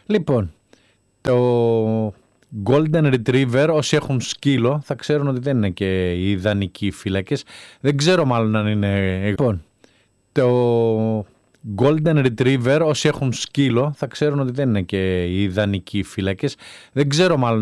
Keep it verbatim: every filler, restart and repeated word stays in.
Λοιπόν, το Golden Retriever, όσοι έχουν σκύλο θα ξέρουν ότι δεν είναι και οι ιδανικοί φύλακες. Δεν ξέρω μάλλον αν είναι... Λοιπόν, το Golden Retriever, όσοι έχουν σκύλο θα ξέρουν ότι δεν είναι και οι ιδανικοί φύλακες. Δεν ξέρω μάλλον